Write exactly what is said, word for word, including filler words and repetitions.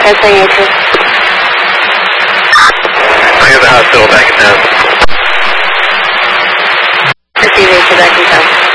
Transferring you to. I have the hospital back in town. Receiving to back in town.